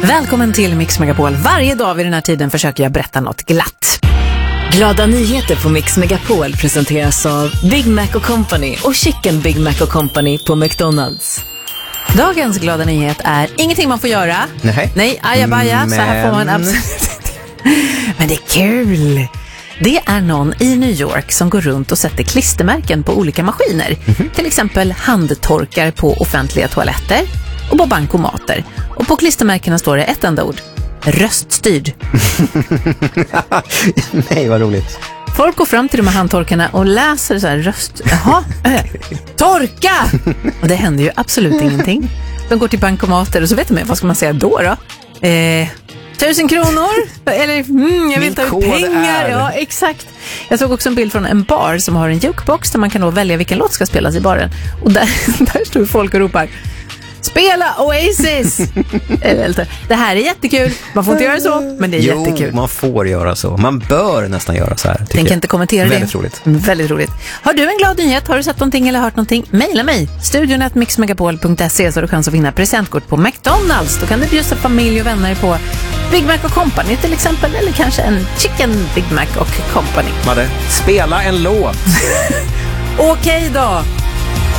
Välkommen till Mix Megapol. Varje dag vid den här tiden försöker jag berätta något glatt. Glada nyheter på Mix Megapol presenteras av Big Mac & Company och Chicken Big Mac & Company på McDonald's. Dagens glada nyhet är ingenting man får göra. Nej, ajabaja, så här får man absolut. Men det är kul. Det är någon i New York som går runt och sätter klistermärken på olika maskiner. Till exempel handtorkar på offentliga toaletter och på bankomater. Och på klistermärkena står det ett enda ord. Röststyrd. Nej, vad roligt. Folk går fram till de här handtorkarna och läser så här röst. Jaha, torka! Och det händer ju absolut ingenting. De går till bankomater och så vet de, vad ska man säga då? 1000 kronor? Eller jag vill ta ut pengar. Ja, exakt. Jag såg också en bild från en bar som har en jukebox där man kan då välja vilken låt ska spelas i baren. Och där står folk och ropar: spela Oasis! Det här är jättekul. Man får inte göra så, men det är jättekul. Man får göra så. Man bör nästan göra så här. Tänker inte kommentera väldigt det. Roligt. Väldigt roligt. Har du en glad nyhet? Har du sett någonting eller hört någonting? Maila mig. studion@mixmegapol.se så har du chans att vinna presentkort på McDonald's. Då kan du bjussa familj och vänner på Big Mac & Company till exempel. Eller kanske en Chicken Big Mac & Company. Madde, spela en låt. Okej då.